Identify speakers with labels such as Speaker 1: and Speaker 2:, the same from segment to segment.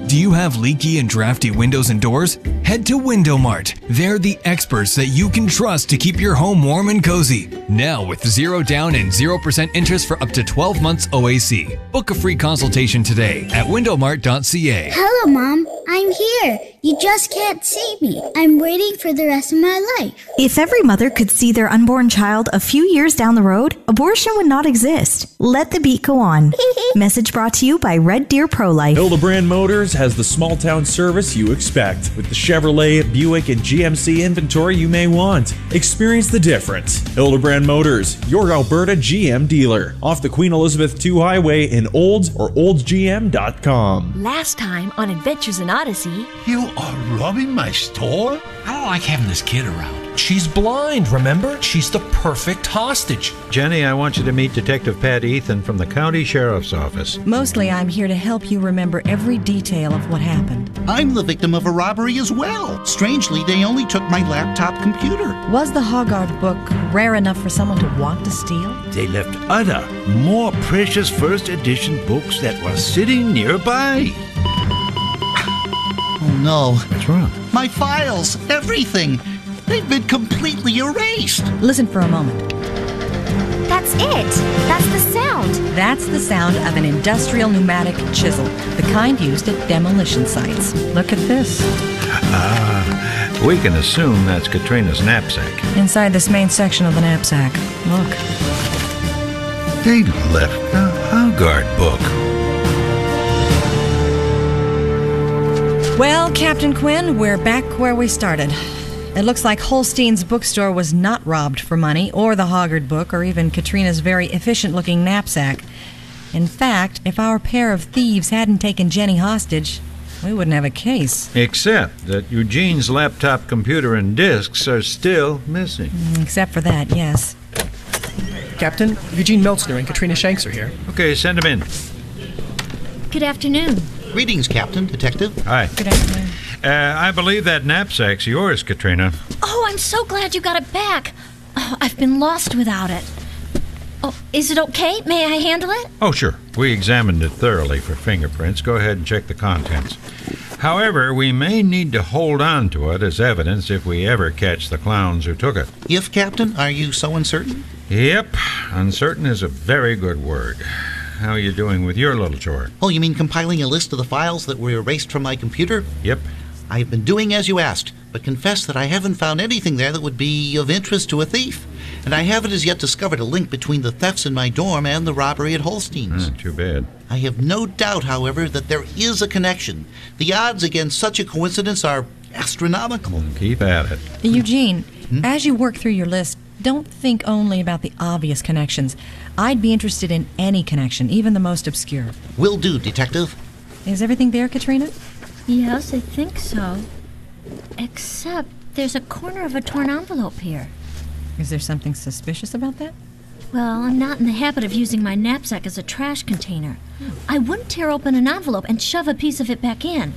Speaker 1: Do you have leaky and drafty windows and doors? Head to Window Mart. They're the experts that you can trust to keep your home warm and cozy. Now with 0 down and 0% interest for up to 12 months OAC. Book a free consultation today at windowmart.ca.
Speaker 2: Hello, Mom. I'm here. You just can't see me. I'm waiting for the rest of my life.
Speaker 3: If every mother could see their unborn child a few years down the road, abortion would not exist. Let the beat go on. Message brought to you by Red Deer Pro-Life.
Speaker 4: Hildebrand Motors has the small town service you expect with the Chevrolet, Buick, and GMC inventory you may want. Experience the difference. Hildebrand Motors, your Alberta GM dealer. Off the Queen Elizabeth II Highway in Olds or oldsgm.com.
Speaker 5: Last time on Adventures in Odyssey.
Speaker 6: You are robbing my store?
Speaker 7: I don't like having this kid around. She's blind, remember? She's the perfect hostage.
Speaker 8: Jenny, I want you to meet Detective Pat Ethan from the County Sheriff's Office.
Speaker 9: Mostly I'm here to help you remember every detail of what happened.
Speaker 10: I'm the victim of a robbery as well. Strangely, they only took my laptop computer.
Speaker 9: Was the Hoggard book rare enough for someone to want to steal?
Speaker 6: They left other, more precious first edition books that were sitting nearby.
Speaker 10: Oh no.
Speaker 8: What's wrong?
Speaker 10: My files, everything. They've been completely erased.
Speaker 9: Listen for a moment.
Speaker 5: That's it. That's the sound.
Speaker 9: That's the sound of an industrial pneumatic chisel, the kind used at demolition sites. Look at this.
Speaker 8: We can assume that's Katrina's knapsack.
Speaker 9: Inside this main section of the knapsack. Look.
Speaker 6: They left the Hoggard book.
Speaker 9: Well, Captain Quinn, we're back where we started. It looks like Holstein's bookstore was not robbed for money, or the Hoggard book, or even Katrina's very efficient-looking knapsack. In fact, if our pair of thieves hadn't taken Jenny hostage, we wouldn't have a case.
Speaker 8: Except that Eugene's laptop computer and discs are still missing.
Speaker 9: Except for that, yes.
Speaker 7: Captain, Eugene Meltzner and Katrina Shanks are here.
Speaker 8: Okay, send them in.
Speaker 5: Good afternoon.
Speaker 10: Greetings, Captain, Detective.
Speaker 8: Hi.
Speaker 9: Good afternoon.
Speaker 8: I believe that knapsack's yours, Katrina.
Speaker 5: Oh, I'm so glad you got it back. Oh, I've been lost without it. Oh, is it okay? May I handle it?
Speaker 8: Oh, sure. We examined it thoroughly for fingerprints. Go ahead and check the contents. However, we may need to hold on to it as evidence if we ever catch the clowns who took it.
Speaker 10: If, Captain, are you so uncertain?
Speaker 8: Yep. Uncertain is a very good word. How are you doing with your little chore?
Speaker 10: Oh, you mean compiling a list of the files that were erased from my computer?
Speaker 8: Yep.
Speaker 10: I've been doing as you asked, but confess that I haven't found anything there that would be of interest to a thief. And I haven't as yet discovered a link between the thefts in my dorm and the robbery at Holstein's.
Speaker 8: Too bad.
Speaker 10: I have no doubt, however, that there is a connection. The odds against such a coincidence are astronomical.
Speaker 8: Keep at it.
Speaker 9: Eugene, as you work through your list, don't think only about the obvious connections. I'd be interested in any connection, even the most obscure.
Speaker 10: Will do, Detective.
Speaker 9: Is everything there, Katrina?
Speaker 5: Yes, I think so. Except there's a corner of a torn envelope here.
Speaker 9: Is there something suspicious about that?
Speaker 5: Well, I'm not in the habit of using my knapsack as a trash container. I wouldn't tear open an envelope and shove a piece of it back in.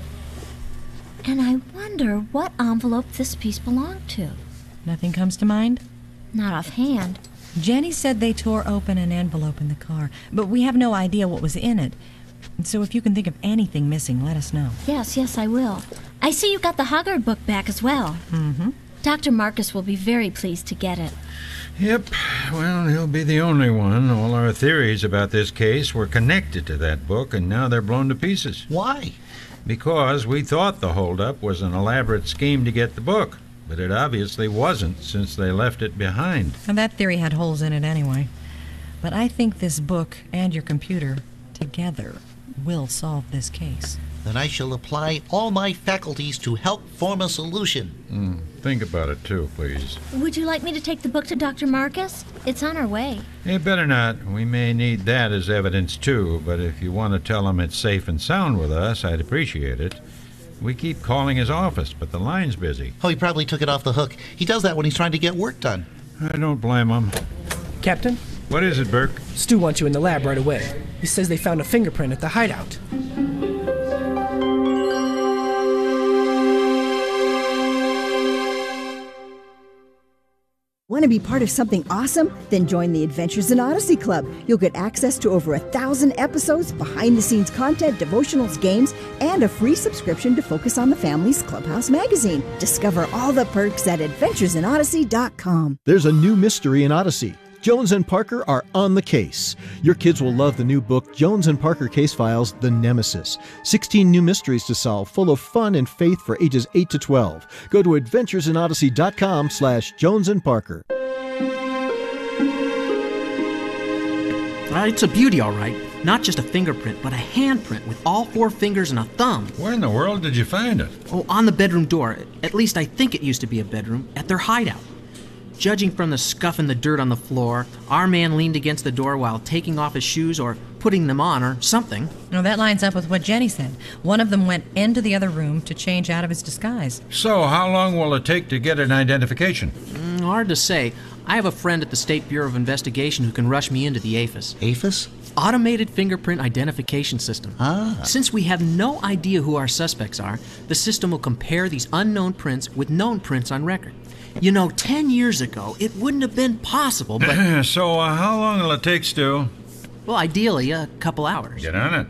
Speaker 5: And I wonder what envelope this piece belonged to.
Speaker 9: Nothing comes to mind?
Speaker 5: Not offhand.
Speaker 9: Jenny said they tore open an envelope in the car, but we have no idea what was in it. So if you can think of anything missing, let us know.
Speaker 5: Yes, I will. I see you got the Hoggard book back as well.
Speaker 9: Mm-hmm.
Speaker 5: Dr. Marcus will be very pleased to get it.
Speaker 8: Yep. Well, he'll be the only one. All our theories about this case were connected to that book, and now they're blown to pieces.
Speaker 10: Why?
Speaker 8: Because we thought the holdup was an elaborate scheme to get the book. But it obviously wasn't, since they left it behind.
Speaker 9: And that theory had holes in it anyway. But I think this book and your computer, together, will solve this case.
Speaker 10: Then I shall apply all my faculties to help form a solution.
Speaker 8: Think about it, too, please.
Speaker 5: Would you like me to take the book to Dr. Marcus? It's on our way.
Speaker 8: Better not. We may need that as evidence, too. But if you want to tell him it's safe and sound with us, I'd appreciate it. We keep calling his office, but the line's busy.
Speaker 10: Oh, he probably took it off the hook. He does that when he's trying to get work done.
Speaker 8: I don't blame him.
Speaker 7: Captain?
Speaker 8: What is it, Burke?
Speaker 7: Stu wants you in the lab right away. He says they found a fingerprint at the hideout.
Speaker 11: Want to be part of something awesome? Then join the Adventures in Odyssey Club. You'll get access to over 1,000 episodes, behind-the-scenes content, devotionals, games, and a free subscription to Focus on the Family's Clubhouse magazine. Discover all the perks at adventuresinodyssey.com.
Speaker 12: There's a new mystery in Odyssey. Jones and Parker are on the case. Your kids will love the new book, Jones and Parker Case Files, The Nemesis. 16 new mysteries to solve, full of fun and faith for ages 8 to 12. Go to adventuresinodyssey.com/Jones and Parker.
Speaker 13: It's a beauty, all right. Not just a fingerprint, but a handprint with all 4 fingers and a thumb.
Speaker 8: Where in the world did you find it?
Speaker 13: Oh, on the bedroom door. At least I think it used to be a bedroom, at their hideout. Judging from the scuff and the dirt on the floor, our man leaned against the door while taking off his shoes or putting them on or something.
Speaker 9: No, that lines up with what Jenny said. One of them went into the other room to change out of his disguise.
Speaker 8: So, how long will it take to get an identification?
Speaker 13: Hard to say. I have a friend at the State Bureau of Investigation who can rush me into the AFIS.
Speaker 10: AFIS?
Speaker 13: Automated Fingerprint Identification System. Since we have no idea who our suspects are, the system will compare these unknown prints with known prints on record. 10 years ago, it wouldn't have been possible, but...
Speaker 8: So, how long will it take, Stu?
Speaker 13: Well, ideally, a couple hours.
Speaker 8: Get on it.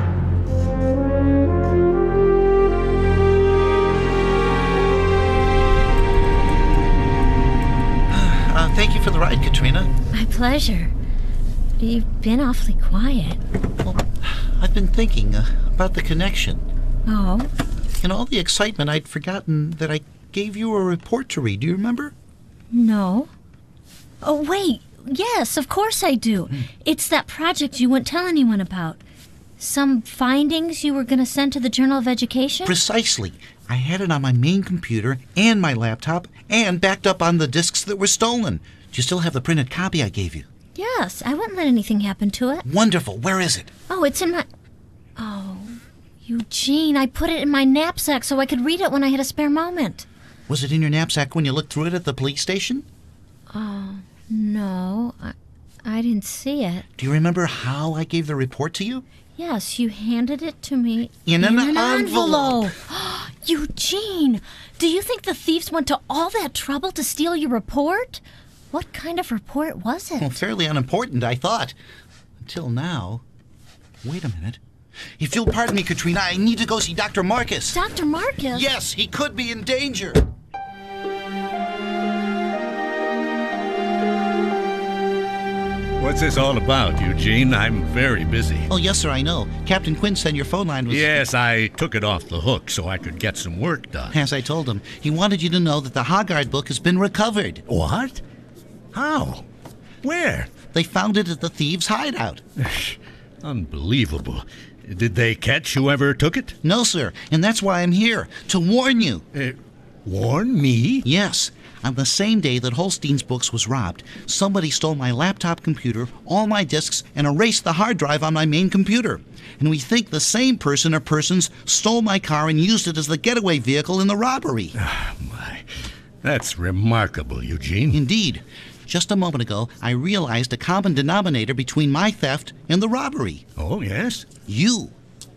Speaker 10: Thank you for the ride, Katrina.
Speaker 5: My pleasure. You've been awfully quiet.
Speaker 10: Well, I've been thinking about the connection.
Speaker 5: Oh?
Speaker 10: In all the excitement, I'd forgotten that I gave you a report to read. Do you remember?
Speaker 5: No. Oh, wait. Yes, of course I do. It's that project you wouldn't tell anyone about. Some findings you were going to send to the Journal of Education?
Speaker 10: Precisely. I had it on my main computer and my laptop and backed up on the disks that were stolen. Do you still have the printed copy I gave you?
Speaker 5: Yes, I wouldn't let anything happen to it.
Speaker 10: Wonderful. Where is it?
Speaker 5: Oh, it's in my... Oh, Eugene, I put it in my knapsack so I could read it when I had a spare moment.
Speaker 10: Was it in your knapsack when you looked through it at the police station?
Speaker 5: Oh, no. I didn't see it.
Speaker 10: Do you remember how I gave the report to you?
Speaker 5: Yes, you handed it to me
Speaker 10: in an envelope.
Speaker 5: Eugene, do you think the thieves went to all that trouble to steal your report? What kind of report was it?
Speaker 10: Well, fairly unimportant, I thought. Until now. Wait a minute. If you'll pardon me, Katrina, I need to go see Dr. Marcus.
Speaker 5: Dr. Marcus?
Speaker 10: Yes, he could be in danger.
Speaker 6: What's this all about, Eugene? I'm very busy.
Speaker 10: Oh, yes, sir, I know. Captain Quinn said your phone line was...
Speaker 6: Yes, I took it off the hook so I could get some work done.
Speaker 10: As I told him, he wanted you to know that the Hoggard book has been recovered.
Speaker 6: What? How? Where?
Speaker 10: They found it at the thieves' hideout.
Speaker 6: Unbelievable. Did they catch whoever took it?
Speaker 10: No, sir, and that's why I'm here, to warn you.
Speaker 6: Warn me?
Speaker 10: Yes. On the same day that Holstein's Books was robbed, somebody stole my laptop computer, all my disks, and erased the hard drive on my main computer. And we think the same person or persons stole my car and used it as the getaway vehicle in the robbery.
Speaker 6: Oh, my. That's remarkable, Eugene.
Speaker 10: Indeed. Just a moment ago, I realized a common denominator between my theft and the robbery.
Speaker 6: Oh, yes?
Speaker 10: You.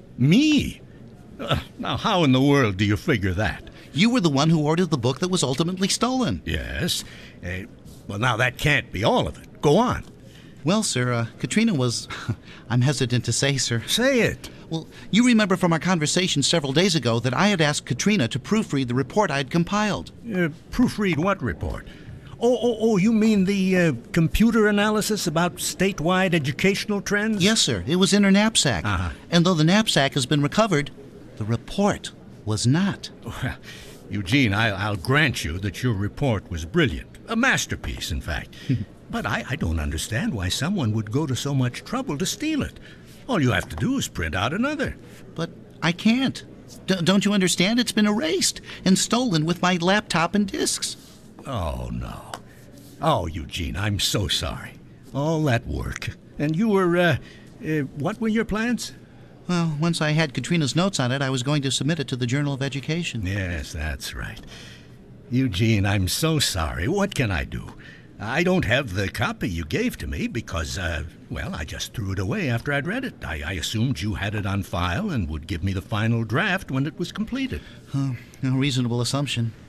Speaker 6: Me? Now, how in the world do you figure that?
Speaker 10: You were the one who ordered the book that was ultimately stolen.
Speaker 6: Yes. Well, now that can't be all of it. Go on.
Speaker 10: Well, sir, Katrina was... I'm hesitant to say, sir.
Speaker 6: Say it.
Speaker 10: Well, you remember from our conversation several days ago that I had asked Katrina to proofread the report I had compiled.
Speaker 6: Proofread what report? Oh, you mean the computer analysis about statewide educational trends?
Speaker 10: Yes, sir. It was in her knapsack. And though the knapsack has been recovered, the report was not.
Speaker 6: Well, Eugene, I'll grant you that your report was brilliant. A masterpiece, in fact. But I don't understand why someone would go to so much trouble to steal it. All you have to do is print out another.
Speaker 10: But I can't. Don't you understand? It's been erased and stolen with my laptop and disks.
Speaker 6: Oh, no. Oh, Eugene, I'm so sorry. All that work. And you were, what were your plans?
Speaker 10: Well, once I had Katrina's notes on it, I was going to submit it to the Journal of Education.
Speaker 6: Yes, that's right. Eugene, I'm so sorry. What can I do? I don't have the copy you gave to me because, I just threw it away after I'd read it. I assumed you had it on file and would give me the final draft when it was completed.
Speaker 10: A reasonable assumption.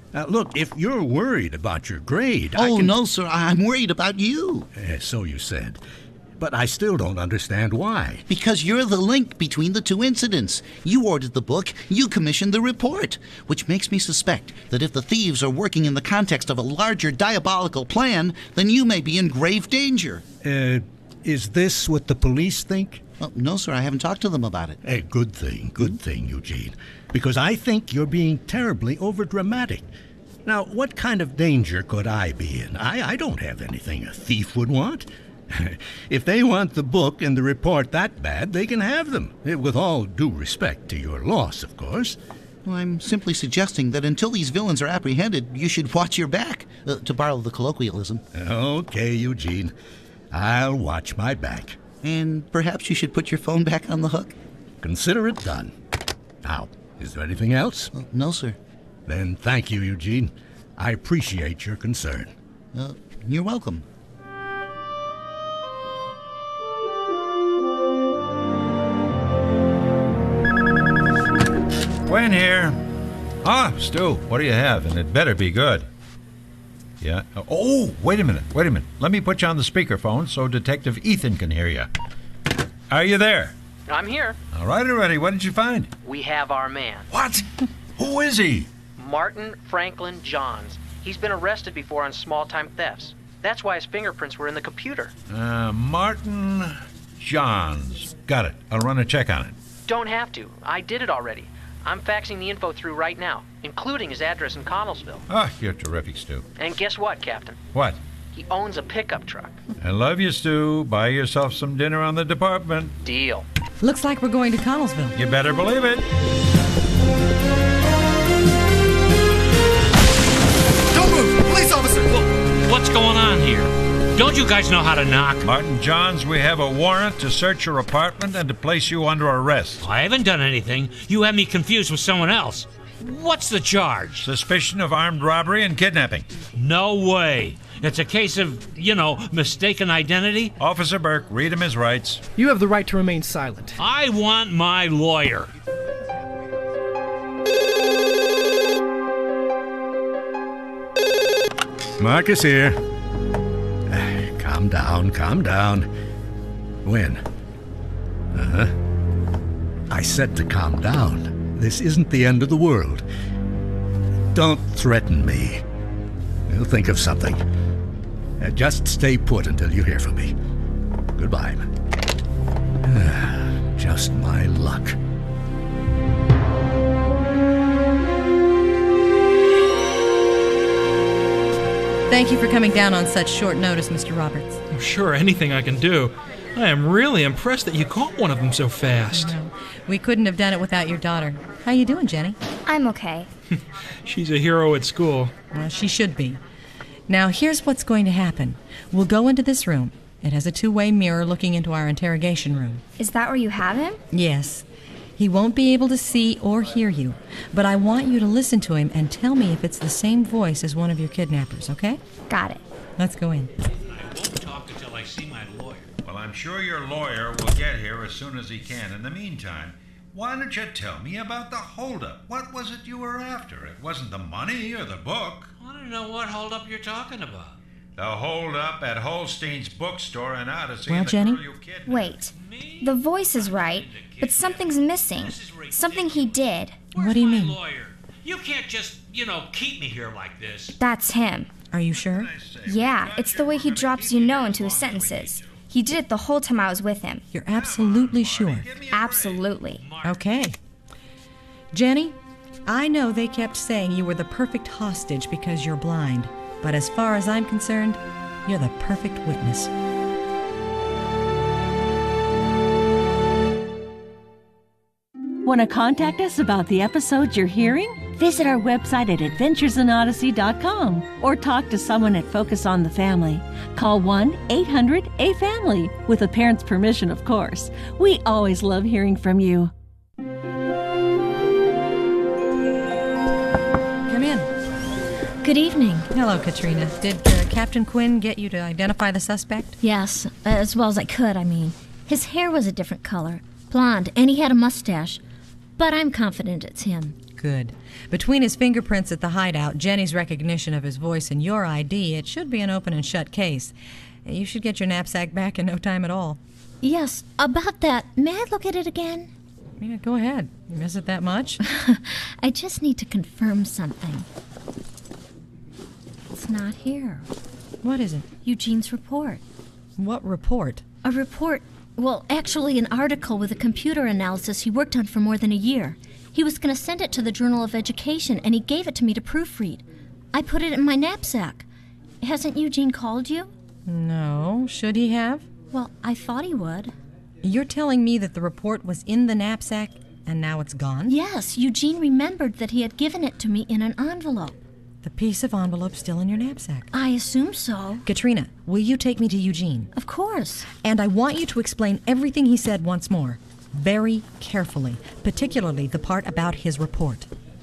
Speaker 6: Look, if you're worried about your grade,
Speaker 10: No, sir. I'm worried about you.
Speaker 6: So you said. But I still don't understand why.
Speaker 10: Because you're the link between the two incidents. You ordered the book, you commissioned the report, which makes me suspect that if the thieves are working in the context of a larger diabolical plan, then you may be in grave danger.
Speaker 6: Is this what the police think?
Speaker 10: Oh, no, sir, I haven't talked to them about it.
Speaker 6: Good thing, Eugene. Because I think you're being terribly overdramatic. Now, what kind of danger could I be in? I don't have anything a thief would want. If they want the book and the report that bad, they can have them. With all due respect to your loss, of course.
Speaker 10: Well, I'm simply suggesting that until these villains are apprehended, you should watch your back, to borrow the colloquialism.
Speaker 6: Okay, Eugene. I'll watch my back.
Speaker 10: And perhaps you should put your phone back on the hook?
Speaker 6: Consider it done. Now, is there anything else?
Speaker 10: No, sir.
Speaker 6: Then thank you, Eugene. I appreciate your concern.
Speaker 10: You're welcome.
Speaker 8: Gwen here. Stu, what do you have? And it better be good. Yeah. Oh, wait a minute. Let me put you on the speakerphone so Detective Ethan can hear you. Are you there?
Speaker 13: I'm here.
Speaker 8: All right already. What did you find?
Speaker 13: We have our man.
Speaker 8: What? Who is he?
Speaker 13: Martin Franklin Johns. He's been arrested before on small-time thefts. That's why his fingerprints were in the computer.
Speaker 8: Martin Johns. Got it. I'll run a check on it.
Speaker 13: Don't have to. I did it already. I'm faxing the info through right now, including his address in Connellsville.
Speaker 8: You're terrific, Stu.
Speaker 13: And guess what, Captain?
Speaker 8: What?
Speaker 13: He owns a pickup truck.
Speaker 8: I love you, Stu. Buy yourself some dinner on the department.
Speaker 13: Deal.
Speaker 9: Looks like we're going to Connellsville.
Speaker 8: You better believe it.
Speaker 14: Don't move! Police officer!
Speaker 15: What's going on here? Don't you guys know how to knock?
Speaker 8: Martin Johns, we have a warrant to search your apartment and to place you under arrest.
Speaker 15: I haven't done anything. You have me confused with someone else. What's the charge?
Speaker 8: Suspicion of armed robbery and kidnapping.
Speaker 15: No way. It's a case of, mistaken identity.
Speaker 8: Officer Burke, read him his rights.
Speaker 16: You have the right to remain silent.
Speaker 15: I want my lawyer.
Speaker 6: Marcus here. Calm down. When? I said to calm down. This isn't the end of the world. Don't threaten me. We'll think of something. Just stay put until you hear from me. Goodbye. Just my luck.
Speaker 9: Thank you for coming down on such short notice, Mr. Roberts.
Speaker 7: Oh, sure, anything I can do. I am really impressed that you caught one of them so fast.
Speaker 9: No, we couldn't have done it without your daughter. How you doing, Jenny?
Speaker 2: I'm okay.
Speaker 7: She's a hero at school.
Speaker 9: Well, she should be. Now, here's what's going to happen. We'll go into this room. It has a two-way mirror looking into our interrogation room.
Speaker 2: Is that where you have him?
Speaker 9: Yes. He won't be able to see or hear you, but I want you to listen to him and tell me if it's the same voice as one of your kidnappers, okay?
Speaker 2: Got it.
Speaker 9: Let's go in.
Speaker 15: I won't talk until I see my lawyer.
Speaker 8: Well, I'm sure your lawyer will get here as soon as he can. In the meantime, why don't you tell me about the holdup? What was it you were after? It wasn't the money or the book.
Speaker 15: I want to know what holdup you're talking about.
Speaker 8: The holdup at Holstein's bookstore in Odyssey.
Speaker 9: Well, Jenny?
Speaker 2: Wait. The voice is right, but something's missing. Something he did.
Speaker 9: What do you mean?
Speaker 15: Lawyer? You can't just, keep me here like this.
Speaker 2: That's him.
Speaker 9: Are you sure?
Speaker 2: Yeah, it's the way he drops into his sentences. He did it the whole time I was with him.
Speaker 9: You're absolutely sure?
Speaker 2: Absolutely.
Speaker 9: Okay. Jenny, I know they kept saying you were the perfect hostage because you're blind, but as far as I'm concerned, you're the perfect witness.
Speaker 17: Want to contact us about the episodes you're hearing? Visit our website at adventuresinodyssey.com or talk to someone at Focus on the Family. Call 1-800-A-FAMILY, with a parent's permission, of course. We always love hearing from you.
Speaker 9: Come in.
Speaker 5: Good evening.
Speaker 9: Hello, Katrina. Did Captain Quinn get you to identify the suspect?
Speaker 5: Yes, as well as I could, I mean. His hair was a different color, blonde, and he had a mustache. But I'm confident it's him.
Speaker 9: Good. Between his fingerprints at the hideout, Jenny's recognition of his voice, and your ID, it should be an open and shut case. You should get your knapsack back in no time at all.
Speaker 5: Yes, about that, may I look at it again?
Speaker 9: Yeah, go ahead. You miss it that much?
Speaker 5: I just need to confirm something. It's not here.
Speaker 9: What is it?
Speaker 5: Eugene's report.
Speaker 9: What report?
Speaker 5: A report. Well, actually an article with a computer analysis he worked on for more than a year. He was going to send it to the Journal of Education, and he gave it to me to proofread. I put it in my knapsack. Hasn't Eugene called you?
Speaker 9: No. Should he have?
Speaker 5: Well, I thought he would.
Speaker 9: You're telling me that the report was in the knapsack and now it's gone?
Speaker 5: Yes, Eugene remembered that he had given it to me in an envelope.
Speaker 9: The piece of envelope still in your knapsack?
Speaker 5: I assume so.
Speaker 9: Katrina, will you take me to Eugene?
Speaker 5: Of course.
Speaker 9: And I want you to explain everything he said once more. Very carefully, particularly the part about his report.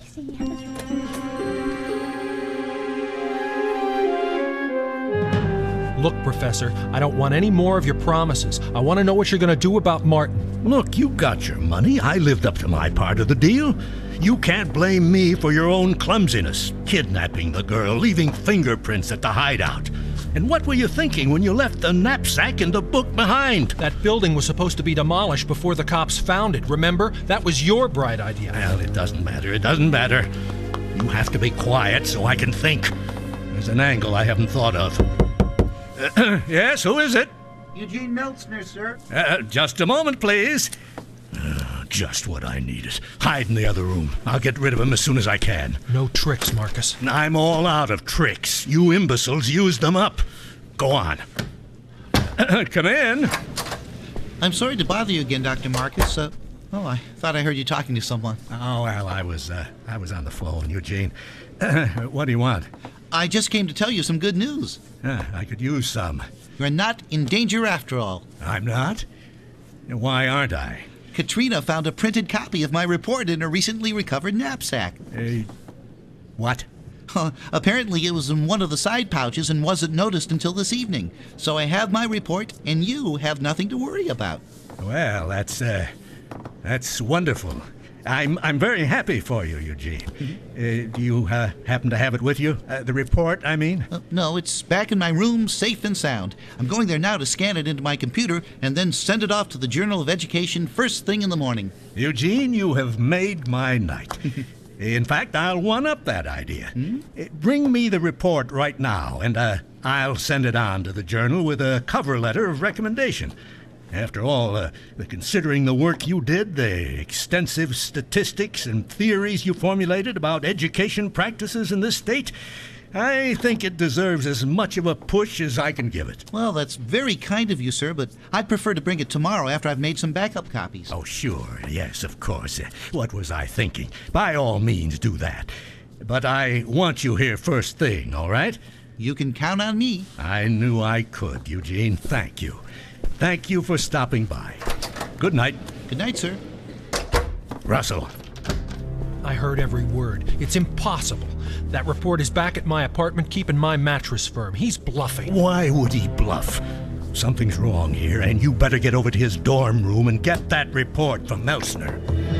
Speaker 7: Look, Professor, I don't want any more of your promises. I want to know what you're going to do about Martin.
Speaker 6: Look, you got your money. I lived up to my part of the deal. You can't blame me for your own clumsiness. Kidnapping the girl, leaving fingerprints at the hideout. And what were you thinking when you left the knapsack and the book behind?
Speaker 7: That building was supposed to be demolished before the cops found it, remember? That was your bright idea.
Speaker 6: Well, it doesn't matter. It doesn't matter. You have to be quiet so I can think. There's an angle I haven't thought of. Yes, who is it?
Speaker 10: Eugene Meltzner, sir.
Speaker 6: Just a moment, please. Just what I needed. Hide in the other room. I'll get rid of him as soon as I can.
Speaker 7: No tricks, Marcus.
Speaker 6: I'm all out of tricks. You imbeciles used them up. Go on. Come in.
Speaker 10: I'm sorry to bother you again, Dr. Marcus. I thought I heard you talking to someone.
Speaker 6: Oh, well, I was on the phone, Eugene. What do you want?
Speaker 10: I just came to tell you some good news.
Speaker 6: I could use some.
Speaker 10: You're not in danger after all.
Speaker 6: I'm not? Why aren't I?
Speaker 10: Katrina found a printed copy of my report in a recently recovered knapsack.
Speaker 6: What?
Speaker 10: Apparently it was in one of the side pouches and wasn't noticed until this evening. So I have my report, and you have nothing to worry about.
Speaker 6: Well, that's wonderful. I'm very happy for you, Eugene. Do you happen to have it with you? The report, I mean?
Speaker 10: No, it's back in my room, safe and sound. I'm going there now to scan it into my computer and then send it off to the Journal of Education first thing in the morning.
Speaker 6: Eugene, you have made my night. In fact, I'll one-up that idea. Bring me the report right now, and I'll send it on to the Journal with a cover letter of recommendation. After all, considering the work you did, the extensive statistics and theories you formulated about education practices in this state, I think it deserves as much of a push as I can give it.
Speaker 10: Well, that's very kind of you, sir, but I'd prefer to bring it tomorrow after I've made some backup copies.
Speaker 6: Oh, sure. Yes, of course. What was I thinking? By all means, do that. But I want you here first thing, all right?
Speaker 10: You can count on me.
Speaker 6: I knew I could, Eugene. Thank you. Thank you for stopping by. Good night.
Speaker 10: Good night, sir.
Speaker 6: Russell.
Speaker 7: I heard every word. It's impossible. That report is back at my apartment keeping my mattress firm. He's bluffing.
Speaker 6: Why would he bluff? Something's wrong here, and you better get over to his dorm room and get that report from Meltzner.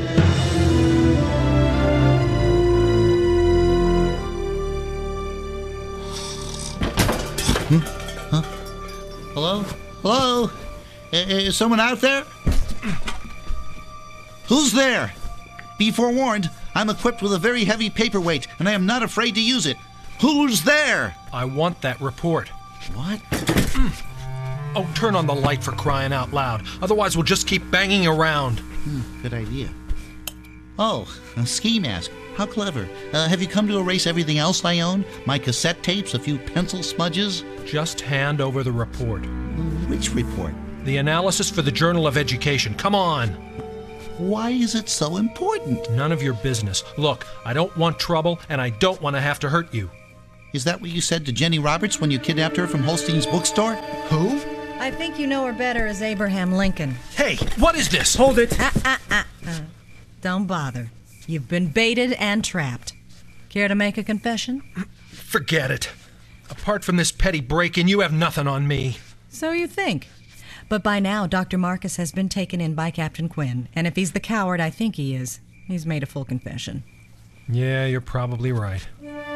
Speaker 10: Hello? Hello? Is someone out there? Who's there? Be forewarned, I'm equipped with a very heavy paperweight, and I am not afraid to use it. Who's there?
Speaker 7: I want that report.
Speaker 10: What?
Speaker 7: Oh, turn on the light for crying out loud. Otherwise, we'll just keep banging around.
Speaker 10: Good idea. Oh, a ski mask. How clever. Have you come to erase everything else I own? My cassette tapes, a few pencil smudges?
Speaker 7: Just hand over the report.
Speaker 10: Which report?
Speaker 7: The analysis for the Journal of Education. Come on.
Speaker 10: Why is it so important?
Speaker 7: None of your business. Look, I don't want trouble, and I don't want to have to hurt you.
Speaker 10: Is that what you said to Jenny Roberts when you kidnapped her from Holstein's bookstore?
Speaker 7: Who?
Speaker 9: I think you know her better as Abraham Lincoln.
Speaker 7: Hey, what is this? Hold it.
Speaker 9: Don't bother. You've been baited and trapped. Care to make a confession?
Speaker 7: Forget it. Apart from this petty break-in, you have nothing on me.
Speaker 9: So you think. But by now, Dr. Marcus has been taken in by Captain Quinn, and if he's the coward I think he is, he's made a full confession.
Speaker 7: Yeah, you're probably right.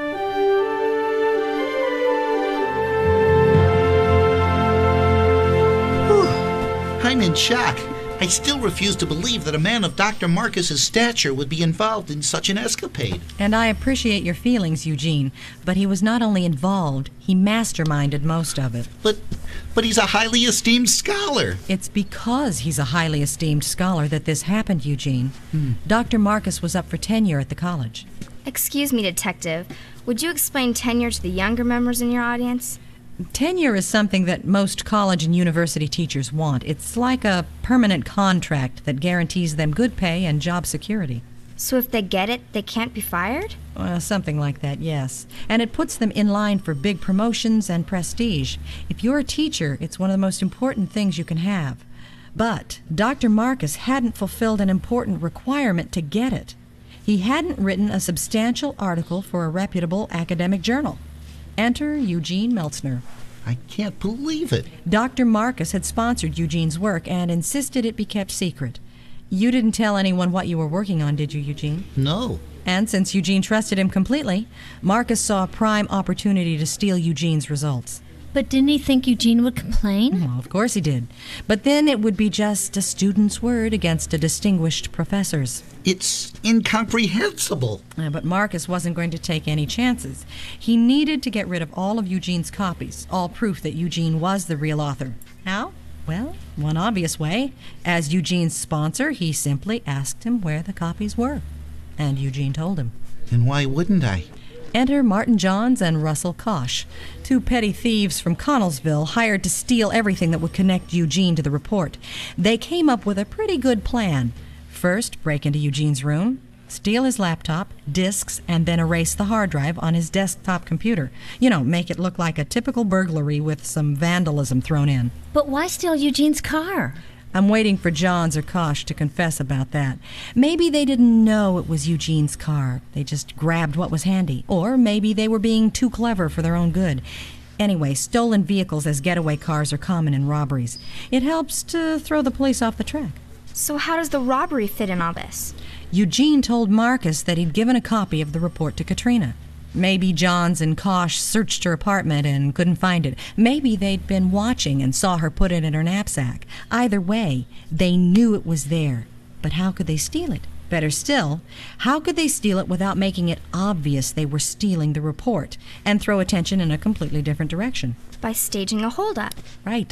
Speaker 10: I'm in shock. I still refuse to believe that a man of Dr. Marcus's stature would be involved in such an escapade.
Speaker 9: And I appreciate your feelings, Eugene, but he was not only involved, he masterminded most of it.
Speaker 10: But he's a highly esteemed scholar.
Speaker 9: It's because he's a highly esteemed scholar that this happened, Eugene. Dr. Marcus was up for tenure at the college.
Speaker 18: Excuse me, Detective. Would you explain tenure to the younger members in your audience?
Speaker 9: Tenure is something that most college and university teachers want. It's like a permanent contract that guarantees them good pay and job security.
Speaker 18: So if they get it, they can't be fired?
Speaker 9: Well, something like that, yes. And it puts them in line for big promotions and prestige. If you're a teacher, it's one of the most important things you can have. But Dr. Marcus hadn't fulfilled an important requirement to get it. He hadn't written a substantial article for a reputable academic journal. Enter Eugene Meltzner.
Speaker 10: I can't believe it.
Speaker 9: Dr. Marcus had sponsored Eugene's work and insisted it be kept secret. You didn't tell anyone what you were working on, did you, Eugene?
Speaker 10: No.
Speaker 9: And since Eugene trusted him completely, Marcus saw a prime opportunity to steal Eugene's results.
Speaker 5: But didn't he think Eugene would complain?
Speaker 9: Well, of course he did. But then it would be just a student's word against a distinguished professor's.
Speaker 10: It's incomprehensible.
Speaker 9: But Marcus wasn't going to take any chances. He needed to get rid of all of Eugene's copies, all proof that Eugene was the real author. How? Well, one obvious way. As Eugene's sponsor, he simply asked him where the copies were. And Eugene told him.
Speaker 10: And why wouldn't I?
Speaker 9: Enter Martin Johns and Russell Kosh, two petty thieves from Connellsville hired to steal everything that would connect Eugene to the report. They came up with a pretty good plan. First, break into Eugene's room, steal his laptop, disks, and then erase the hard drive on his desktop computer. You know, make it look like a typical burglary with some vandalism thrown in.
Speaker 5: But why steal Eugene's car?
Speaker 9: I'm waiting for Johns or Kosh to confess about that. Maybe they didn't know it was Eugene's car. They just grabbed what was handy. Or maybe they were being too clever for their own good. Anyway, stolen vehicles as getaway cars are common in robberies. It helps to throw the police off the track.
Speaker 18: So how does the robbery fit in all this?
Speaker 9: Eugene told Marcus that he'd given a copy of the report to Katrina. Maybe Johns and Kosh searched her apartment and couldn't find it. Maybe they'd been watching and saw her put it in her knapsack. Either way, they knew it was there. But how could they steal it? Better still, how could they steal it without making it obvious they were stealing the report and throw attention in a completely different direction?
Speaker 18: By staging a holdup.
Speaker 9: Right.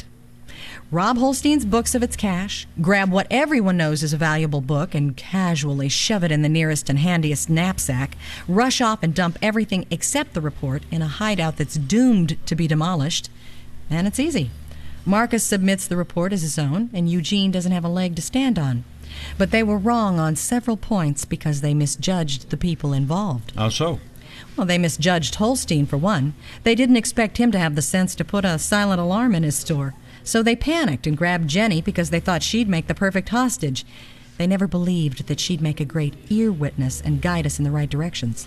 Speaker 9: Rob Holstein's books of its cash, grab what everyone knows is a valuable book and casually shove it in the nearest and handiest knapsack, rush off and dump everything except the report in a hideout that's doomed to be demolished. And it's easy. Marcus submits the report as his own, and Eugene doesn't have a leg to stand on. But they were wrong on several points because they misjudged the people involved.
Speaker 8: How so?
Speaker 9: Well, they misjudged Holstein, for one. They didn't expect him to have the sense to put a silent alarm in his store. So they panicked and grabbed Jenny because they thought she'd make the perfect hostage. They never believed that she'd make a great ear witness and guide us in the right directions.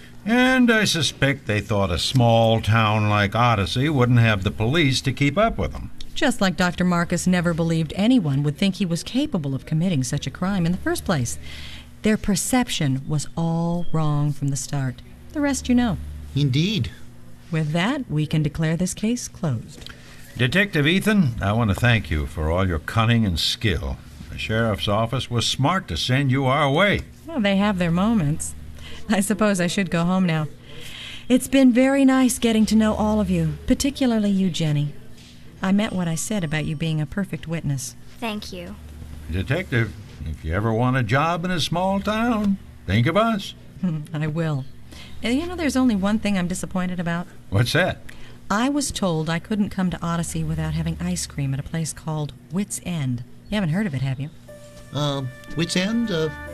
Speaker 8: And I suspect they thought a small town like Odyssey wouldn't have the police to keep up with them.
Speaker 9: Just like Dr. Marcus never believed anyone would think he was capable of committing such a crime in the first place. Their perception was all wrong from the start. The rest you know.
Speaker 10: Indeed.
Speaker 9: With that, we can declare this case closed.
Speaker 8: Detective Ethan, I want to thank you for all your cunning and skill. The sheriff's office was smart to send you our way.
Speaker 9: Well, they have their moments. I suppose I should go home now. It's been very nice getting to know all of you, particularly you, Jenny. I meant what I said about you being a perfect witness.
Speaker 18: Thank you.
Speaker 8: Detective, if you ever want a job in a small town, think of us.
Speaker 9: I will. You know, there's only one thing I'm disappointed about.
Speaker 8: What's that?
Speaker 9: I was told I couldn't come to Odyssey without having ice cream at a place called Wits End. You haven't heard of it, have you?
Speaker 10: Wits End?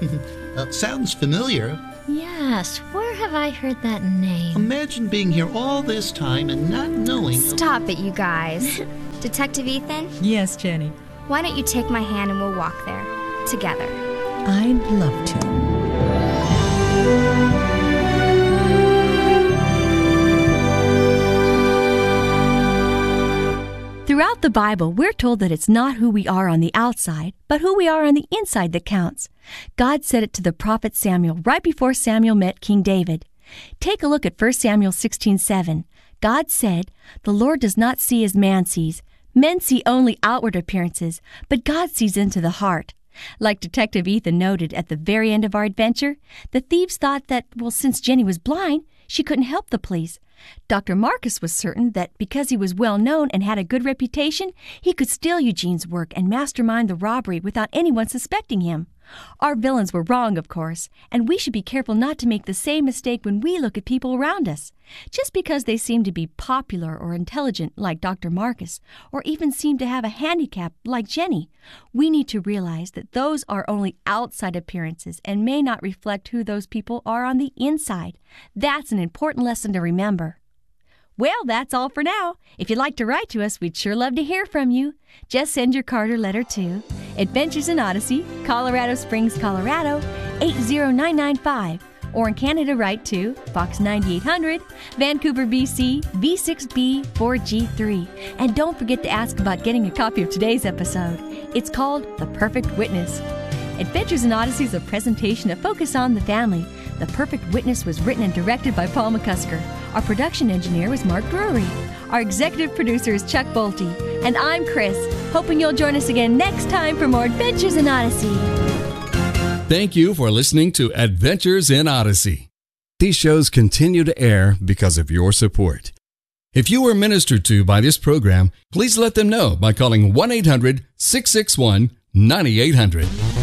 Speaker 10: Sounds familiar.
Speaker 5: Yes, where have I heard that name?
Speaker 10: Imagine being here all this time and not knowing...
Speaker 18: Stop it, you guys. Detective Ethan?
Speaker 9: Yes, Jenny?
Speaker 18: Why don't you take my hand and we'll walk there, together?
Speaker 9: I'd love to.
Speaker 17: Throughout the Bible, we're told that it's not who we are on the outside, but who we are on the inside that counts. God said it to the prophet Samuel right before Samuel met King David. Take a look at 1 Samuel 16:7. God said, "The Lord does not see as man sees. Men see only outward appearances, but God sees into the heart." Like Detective Ethan noted at the very end of our adventure, the thieves thought that, well, since Jenny was blind, she couldn't help the police. Dr. Marcus was certain that because he was well known and had a good reputation, he could steal Eugene's work and mastermind the robbery without anyone suspecting him. Our villains were wrong, of course, and we should be careful not to make the same mistake when we look at people around us. Just because they seem to be popular or intelligent, like Dr. Marcus, or even seem to have a handicap, like Jenny, we need to realize that those are only outside appearances and may not reflect who those people are on the inside. That's an important lesson to remember. Well, that's all for now. If you'd like to write to us, we'd sure love to hear from you. Just send your card or letter to Adventures in Odyssey, Colorado Springs, Colorado, 80995. Or in Canada, write to Box 9800, Vancouver, BC, V6B 4G3. And don't forget to ask about getting a copy of today's episode. It's called The Perfect Witness. Adventures in Odyssey is a presentation of Focus on the Family. The Perfect Witness was written and directed by Paul McCusker. Our production engineer was Mark Drury. Our executive producer is Chuck Bolte. And I'm Chris, hoping you'll join us again next time for more Adventures in Odyssey.
Speaker 19: Thank you for listening to Adventures in Odyssey. These shows continue to air because of your support. If you were ministered to by this program, please let them know by calling 1-800-661-9800.